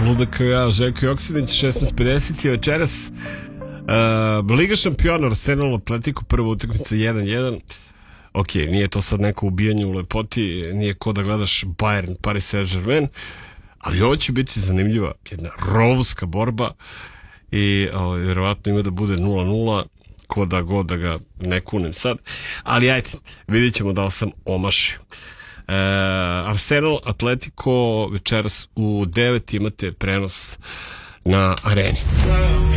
Luda kao ja, Željko Joksinić, 16:50 je večeras. Liga šampiona, Arsenal Atletico, prva utakmica 1-1. Ok, nije to sad neko ubijanje u lepoti, nije ko da gledaš Bayern, Paris Saint-Germain, ali ovo će biti zanimljiva, jedna rovska borba i vjerovatno ima da bude 0-0, ko da god da ga ne kunem sad, ali ajde, vidjet ćemo da li sam omašio. Arsenal Atletico večeras u 9 imate prenos na Areni.